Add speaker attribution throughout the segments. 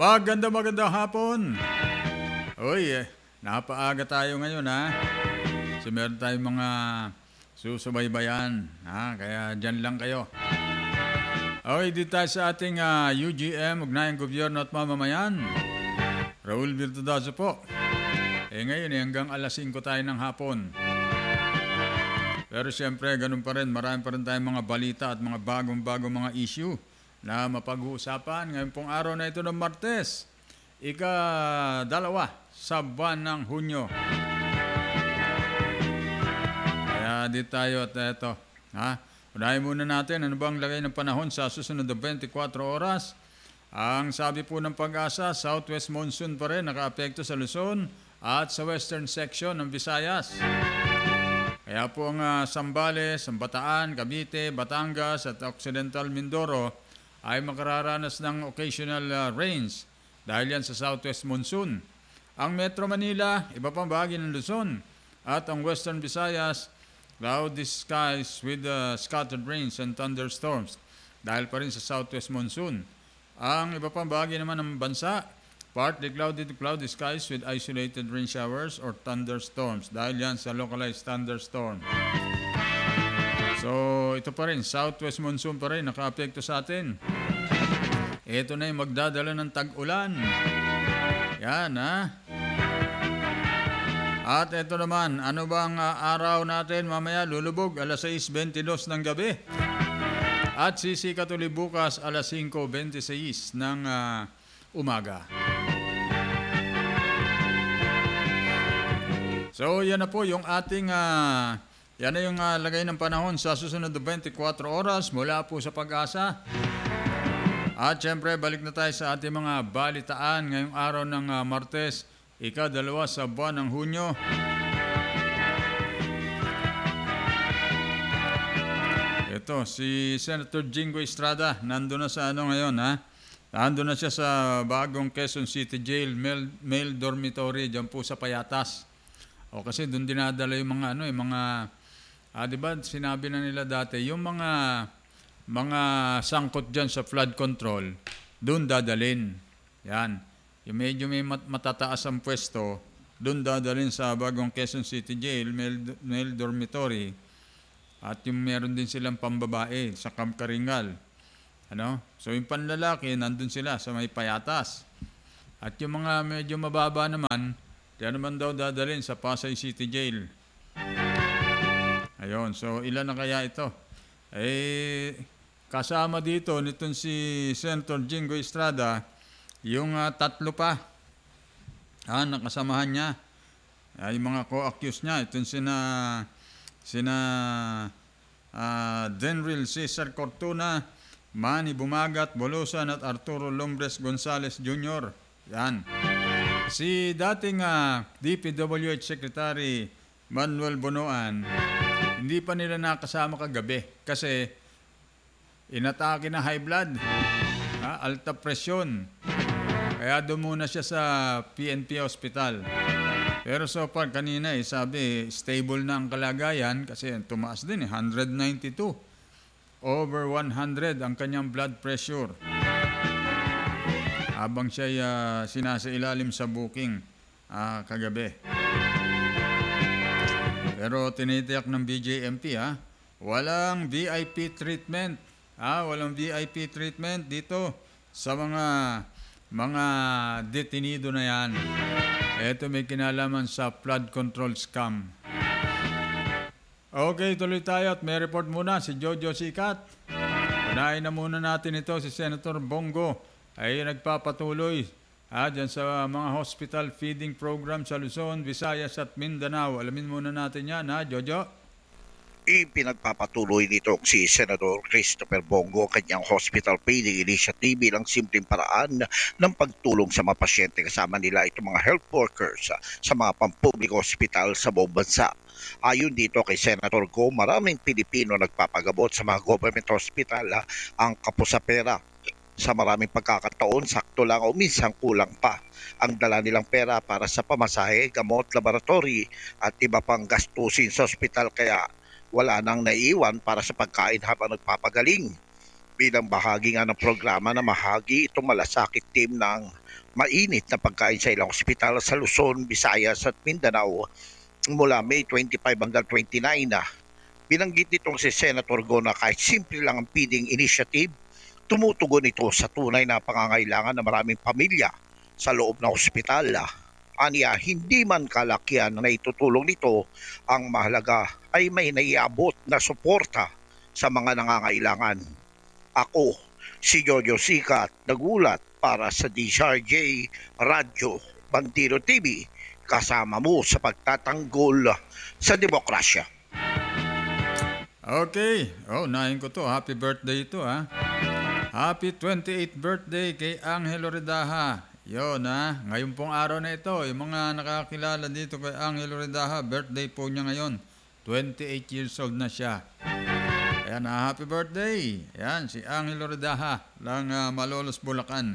Speaker 1: Magandang hapon. Uy, napaaga tayo ngayon ha. Kasi meron tayong mga susubaybayan. Ha? Kaya dyan lang kayo. Okay, dito tayo sa ating UGM, Ugnayang Gobyerno at Mamamayan. Raul Virtudazo po. Ngayon hanggang alas 5 tayo ng hapon. Pero siyempre, ganun pa rin. Marami pa rin tayong mga balita at mga bagong mga issue na mapag-uusapan. Ngayon pong araw na ito ng Martes, ika-2 sa buwan ng Hunyo. Kaya dito tayo at ito. Unahin muna natin ano bang lagay ng panahon sa susunod na 24 oras. Ang sabi po ng Pag-asa, southwest monsoon pa rin nakaapekto sa Luzon at sa western section ng Visayas. Kaya po ang Zambales, Bataan, Cavite, Batangas at Occidental Mindoro ay makararanas ng occasional rains dahil yan sa southwest monsoon. Ang Metro Manila, iba pang bahagi ng Luzon at ang Western Visayas, cloudy skies with scattered rains and thunderstorms dahil pa rin sa southwest monsoon. Ang iba pang bahagi naman ng bansa, partly cloudy to cloudy skies with isolated rain showers or thunderstorms dahil yan sa localized thunderstorm. So, ito pa rin, southwest monsoon pa rin, naka-apekto sa atin. Ito na yung magdadala ng tag-ulan. Yan, ha? At ito naman, ano bang araw natin mamaya lulubog? Alas 6:22 ng gabi. At sisikat ulit bukas, alas 5:26 ng umaga. So, yan na po yung ating... yan na yung lagay ng panahon sa susunod na 24 oras mula po sa Pag-asa. At syempre, balik na tayo sa ating mga balitaan ngayong araw ng Martes, ika-2 sa buwan ng Hunyo. Ito, si Senator Jingo Estrada, nandun na sa ngayon, ha? Nandun na siya sa bagong Quezon City Jail, male dormitory, dyan po sa Payatas. O kasi doon dinadala yung mga di ba sinabi na nila dati, yung mga sangkot dyan sa flood control, doon dadalin. Yan. Yung medyo may matataas ang pwesto, doon dadalin sa bagong Quezon City Jail, male dormitory. At yung meron din silang pambabae sa Camp Karingal. So yung panlalaki, nandun sila sa may Payatas. At yung mga medyo mababa naman, kaya naman daw dadalhin sa Pasay City Jail. Ayun, so ilan na kaya ito? Kasama dito nitong si Senator Jingo Estrada, yung 3 pa. Nakasamahan niya. Yung mga co-accused niya, itong sina Denril Cesar Cortuna, Manny Bumagat, Bolosan at Arturo Lombres Gonzales Jr. Yan. Si dating DPWH Secretary Manuel Bonoan, hindi pa nila nakasama kagabi kasi inatake na high blood, alta presyon. Kaya doon muna siya sa PNP Hospital. Pero so far kanina sabi stable na ang kalagayan kasi tumaas din 192. Over 100 ang kanyang blood pressure. Habang siya sinasailalim sa booking kagabi. Pero tinitiyak ng BJMP walang VIP treatment. Walang VIP treatment dito sa mga detenido na yan. Ito may kinalaman sa flood control scam. Okay, tuloy tayo at may report muna si Jojo Sikat. Unahin na muna natin ito si Senator Bongo ay nagpapatuloy dyan sa mga hospital feeding program sa Luzon, Visayas at Mindanao. Alamin muna natin yan, Jojo?
Speaker 2: Ipinagpapatuloy nito si Senador Christopher Bongo kanyang hospital feeding initiative bilang simpleng paraan ng pagtulong sa mga pasyente kasama nila itong mga health workers sa mga pampubliko hospital sa buong bansa. Ayon dito kay Senator Go, maraming Pilipino nagpapagabot sa mga government hospital ang kapos sa pera. Sa maraming pagkakataon, sakto lang o minsan kulang pa ang dala nilang pera para sa pamasahe, gamot, laboratory at iba pang gastusin sa ospital kaya wala nang naiiwan para sa pagkain habang nagpapagaling. Bilang bahagi nga ng programa na mahagi itong malasakit team ng mainit na pagkain sa ilang ospital sa Luzon, Visayas at Mindanao mula May 25 hanggang 29 na. Binanggit nitong si Senator Go na kahit simple lang ang feeding initiative, tumutugon ito sa tunay na pangangailangan ng maraming pamilya sa loob ng ospital. Aniya, hindi man kalakihan na itutulong nito, ang mahalaga ay may naiabot na suporta sa mga nangangailangan. Ako, si Jojo Sikat, nagulat para sa DZRJ Radyo Bandiro TV, kasama mo sa pagtatanggol sa demokrasya.
Speaker 1: Okay. Oh, nahin ko to. Happy birthday ito, ha. Happy 28th birthday kay Angelo Redaha. Yun, ha. Ngayon pong araw na ito, yung mga nakakilala dito kay Angelo Redaha, birthday po niya ngayon. 28 years old na siya. Ayan, happy birthday. Ayan, si Angelo Redaha ng Malolos, Bulacan.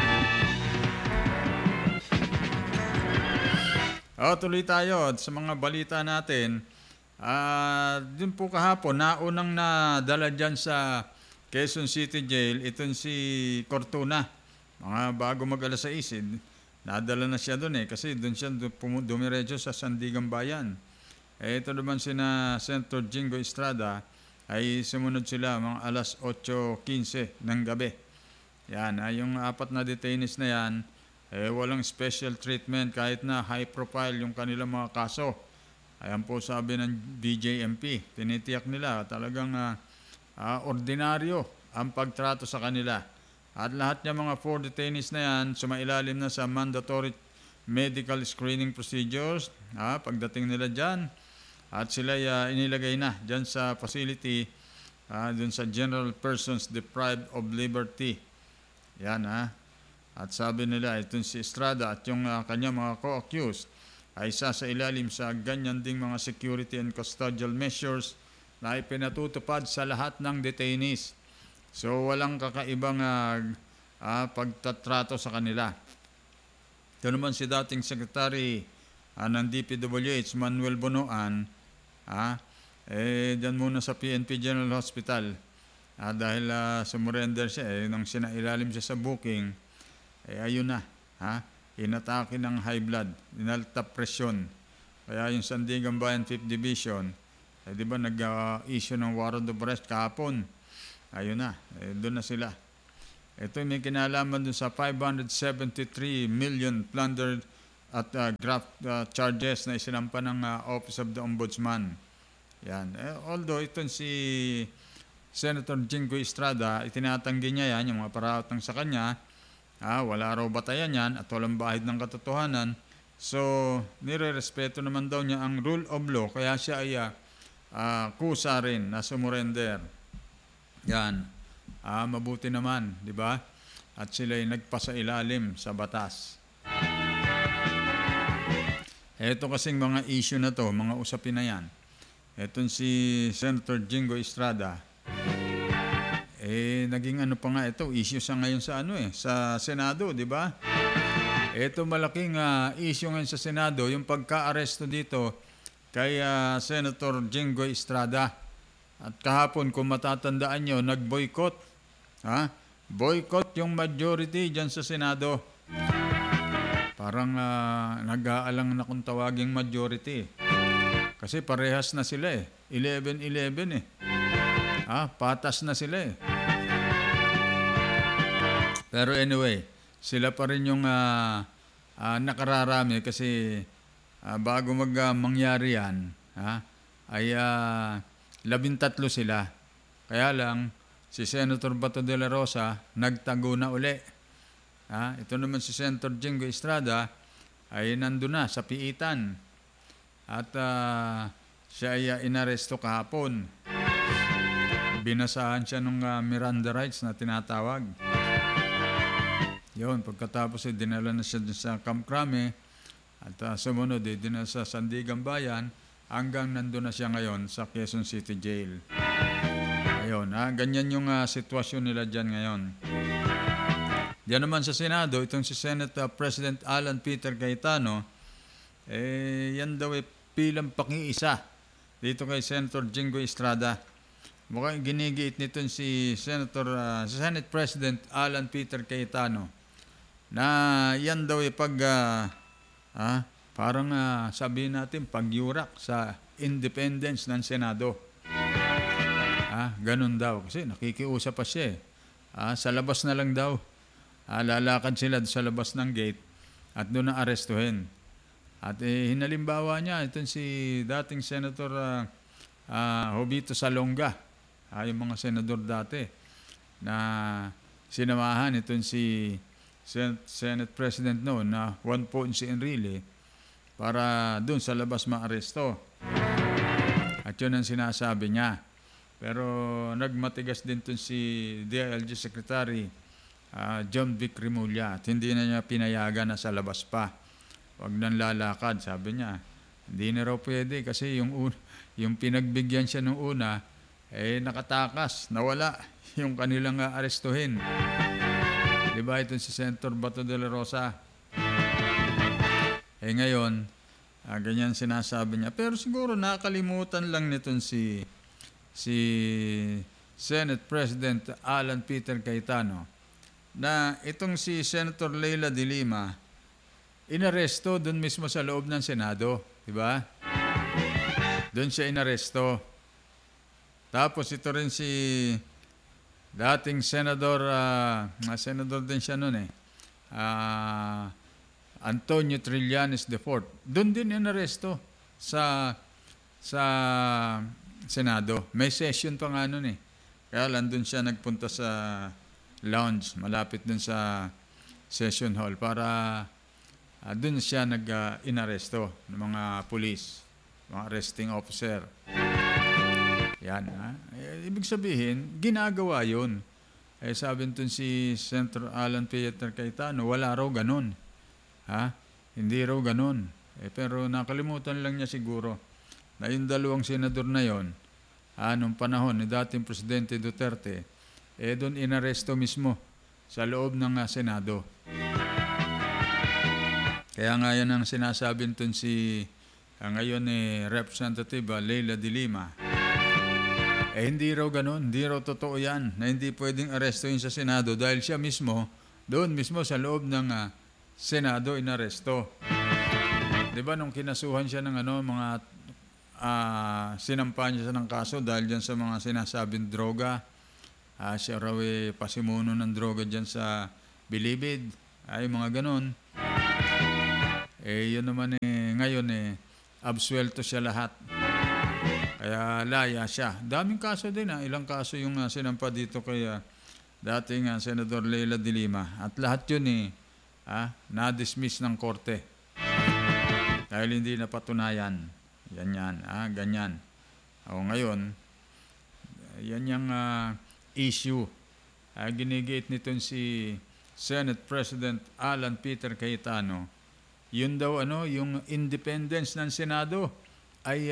Speaker 1: Tuloy tayo sa mga balita natin. Dun po kahapon, naunang nadala dyan sa Quezon City Jail, itong si Cortuna. Mga bago mag-alas 6, nadala na siya dun kasi dun siya dumiretso sa Sandigan Bayan. Ito naman sina Senator Jingo Estrada, ay sumunod sila mga alas 8:15 ng gabi. Yan, yung 4 na detainees na yan, walang special treatment kahit na high profile yung kanilang mga kaso. Ayan po sabi ng BJMP, tinitiyak nila talagang ordinaryo ang pagtrato sa kanila. At lahat ng mga 4 detainees na yan, sumailalim na sa mandatory medical screening procedures pagdating nila dyan. At sila inilagay na dyan sa facility, dun sa General Persons Deprived of Liberty. Yan, At sabi nila, itong si Estrada at yung kanyang mga co-accused ay isa sa ilalim sa ganyan ding mga security and custodial measures na ipinatutupad sa lahat ng detainees. So walang kakaibang pagtatrato sa kanila. Ito naman si dating Secretary ng DPWH, Manuel Bonoan, dyan muna sa PNP General Hospital. Dahil sumurrender siya, nang sinailalim siya sa booking, ayun na, inatake ng high blood, inalta presyon. Kaya yung Sandigan Bayan 5th Division, di ba nag-issue ng warrant of arrest kahapon. Ayun na, doon na sila. Ito may kinalaman doon sa 573 million plundered at graft charges na isinampa ng Office of the Ombudsman. Yan. Although itong si Senator Jingo Estrada, itinatanggi niya yan, yung mga paratang sa kanya, wala raw batayan yan at walang bahid ng katotohanan. So, nire-respeto naman daw niya ang rule of law, kaya siya ay kusa rin na sumurrender. Yan. Mabuti naman, di ba? At sila ay nagpasailalim sa batas. Ito kasing mga issue na to, mga usapin na yan. Etong si Senator Jingo Estrada, naging ano pa nga ito, issue sa ngayon sa Senado, di ba? Ito malaking issue ngayon sa Senado, yung pagka-aresto dito kay Senator Jingo Estrada. At kahapon, kung matatandaan nyo, nag-boycott. Boycott yung majority dyan sa Senado. Parang nag-aalang na kung tawaging majority. Kasi parehas na sila 11-11 patas na sila Pero anyway, sila pa rin yung nakararami kasi bago mangyari yan, ay 13 sila. Kaya lang, si Senator Bato de la Rosa nagtago na uli. Ito naman si Senator Jingo Estrada ay nandun na sa piitan. At siya ay inaresto kahapon. Binasahan siya ng Miranda rights na tinatawag. Yun, pagkatapos dinala na siya sa Camp Crame at sumunod dinala sa Sandigan Bayan hanggang nandun na siya ngayon sa Quezon City Jail. Ayun, ganyan yung sitwasyon nila dyan ngayon. Diyan naman sa Senado, itong si Senate President Alan Peter Cayetano, yan daw pilang pakiisa dito kay Senator Jingo Estrada. mukhang ginigit nito si Senate President Alan Peter Cayetano na yan daw parang sabihin natin pagyurak sa independence ng Senado. Ganun daw kasi nakikiusap pa siya. Sa labas na lang daw. Lalakad sila sa labas ng gate at doon na arestuhin. At hinalimbawa niya itong si dating Senator Jovito Salonga, yung mga senador dati na sinamahan itong si Senate President noon na Juan Ponce Enrile para doon sa labas maaresto. At yun ang sinasabi niya. Pero nagmatigas din itong si DILG Secretary John Vic Remulla at hindi na niya pinayagan na sa labas pa. Huwag nang lalakad, sabi niya. Hindi na raw pwede kasi yung pinagbigyan siya nung una, nakatakas, nawala yung kanilang arestuhin. Diba ito si Senator Bato de la Rosa? Ngayon, ganyan sinasabi niya. Pero siguro nakalimutan lang nitong si Senate President Alan Peter Cayetano na itong si Senator Leila de Lima inaresto doon mismo sa loob ng Senado, di ba? Doon siya inaresto. Tapos ito rin si dating senador, senador din siya noon Antonio Trillanes IV. Doon din inaresto sa Senado. May session pa nga noon Kaya lang doon siya nagpunta sa lounge, malapit doon sa session hall para doon siya inaresto ng mga police, mga arresting officer. Yan. Ibig sabihin, ginagawa yun. Sabi nito si Senator Alan Peter Cayetano, wala raw ganun. Hindi raw ganun. Pero nakalimutan lang niya siguro na yung dalawang senador na yon, nung panahon ni dating Presidente Duterte, doon inaresto mismo sa loob ng Senado. Kaya nga yan ang sinasabi nito si ngayon Representative Leila de Lima. Hindi raw ganun, hindi raw totoo yan, na hindi pwedeng arestuhin sa Senado dahil siya mismo, doon mismo sa loob ng Senado inaresto. Diba nung kinasuhan siya ng mga sinampa niya ng kaso dahil dyan sa mga sinasabing droga, siya raw pasimuno ng droga dyan sa Bilibid, mga ganun. Yun naman ngayon absuelto siya lahat. Kaya laya siya. Daming kaso din ilang kaso yung sinampa dito kay dating Senador Leila de Lima. At lahat yun na-dismiss ng korte. Dahil hindi napatunayan. Ganyan. Ngayon, yan yung issue. Ginigate nitong si Senate President Alan Peter Cayetano. Yun daw yung independence ng Senado ay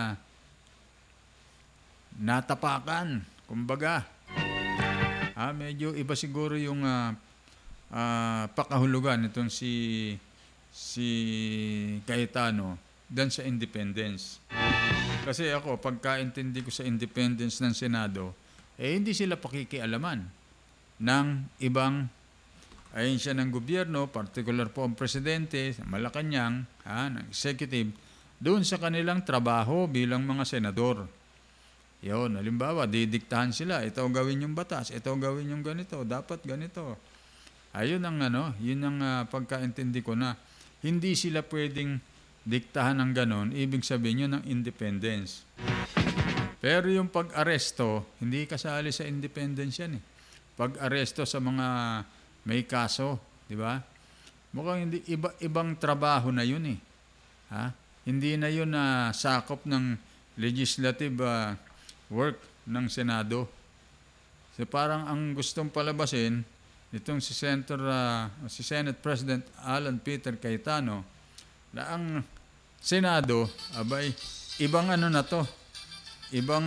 Speaker 1: natapakan. Kumbaga, medyo iba siguro yung pakahulugan nitong si Cayetano dan sa independence. Kasi ako, pagkaintindi ko sa independence ng Senado, hindi sila pakikialaman ng ibang ahensya ng gobyerno, particular po ang presidente, Malacanang, ng executive, doon sa kanilang trabaho bilang mga senador. Yun, halimbawa, didiktahan sila, ito gawin yung batas, ito gawin yung ganito, dapat ganito. Ayun ang yun ang pagkaintindi ko na hindi sila pwedeng diktahan ng ganon, ibig sabihin yun ng independence. Pero yung pag-aresto, hindi kasali sa independence yan Pag-aresto sa mga may kaso, di ba? Mukhang hindi ibang trabaho na yun Hindi na yun sakop ng legislative work ng Senado. So parang ang gustong palabasin itong si Senate President Alan Peter Cayetano na ang Senado, ibang na to. Ibang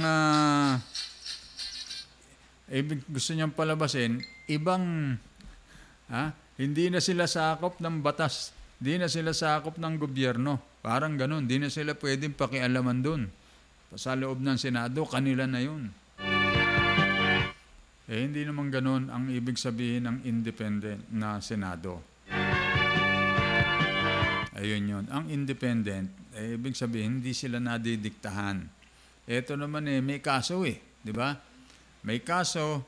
Speaker 1: gusto niyang palabasin, ibang hindi na sila sakop ng batas, hindi na sila sakop ng gobyerno. Parang ganun, hindi na sila pwedeng pakialaman dun. Sa loob ng Senado, kanila na yun. hindi naman ganun ang ibig sabihin ng independent na Senado. Ayun yun. Ang independent, ibig sabihin, hindi sila nadidiktahan. Ito naman may kaso di ba? May kaso,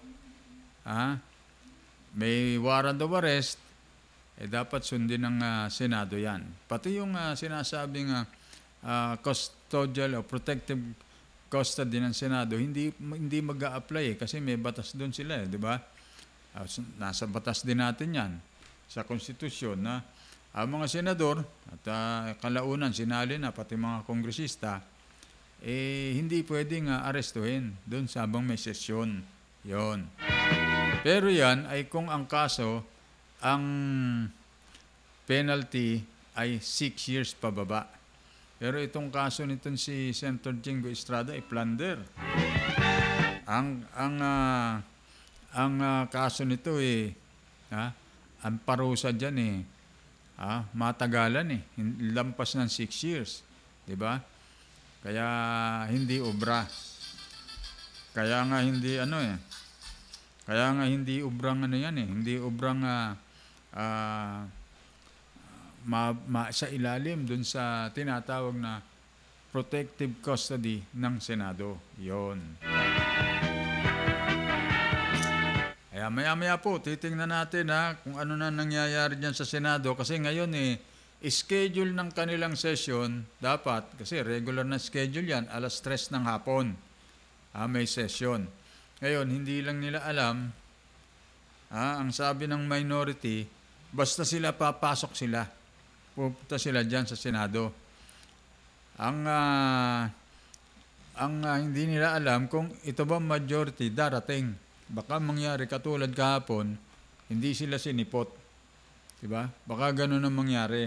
Speaker 1: may warrant of arrest, dapat sundin ng Senado yan. Pati yung sinasabing custodial o protective custody ng Senado, hindi mag-a-apply kasi may batas doon sila di ba? Nasa batas din natin yan sa konstitusyon na ang mga senador at kalaunan sinali na pati mga kongresista hindi pwedeng arestuhin doon sa habang may sesyon. Yon. Pero yan ay kung ang kaso, ang penalty ay 6 years pababa. Pero itong kaso nitong si Senator Jingo Estrada ay plunder. Ang kaso nito ang parusa dyan matagalan lampas ng 6 years. Di ba? Kaya hindi obra. Kaya nga hindi Kaya nga hindi obrang hindi obrang sa ilalim dun sa tinatawag na protective custody ng Senado. Yon. Kaya maya-maya po, titingnan natin kung ano na nangyayari dyan sa Senado. Kasi ngayon schedule ng kanilang session, dapat, kasi regular na schedule yan, 3:00 ng hapon. May session. Ngayon, hindi lang nila alam, ang sabi ng minority, basta sila papasok sila. Pupunta sila dyan sa Senado. Ang hindi nila alam kung ito ba majority darating. Baka mangyari katulad kahapon, hindi sila sinipot. Diba? Baka ganun ang mangyari.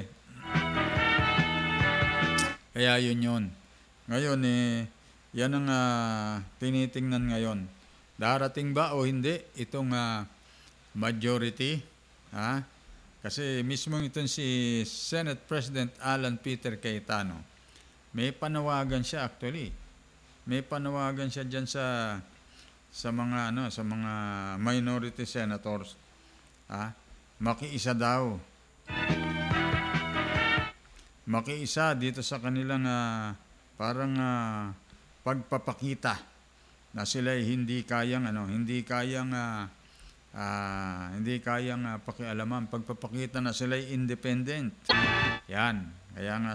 Speaker 1: Kaya yun. Ngayon yan ang tinitingnan ngayon. Darating ba o hindi itong majority? Kasi mismo itong si Senate President Alan Peter Cayetano, may panawagan siya actually. May panawagan siya diyan sa mga sa mga minority senators. Makiisa daw. Makiisa dito sa kanilang parang pagpapakita na sila hindi kayang pakialaman, pagpapakita na sila independent. Yan. Kaya nga